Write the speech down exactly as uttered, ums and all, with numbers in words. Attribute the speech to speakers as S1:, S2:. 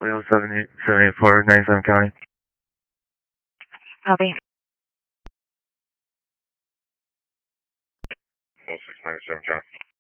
S1: Leo seven eight seven eight four ninety-seven County.
S2: Copy.
S1: oh six ninety-seven County.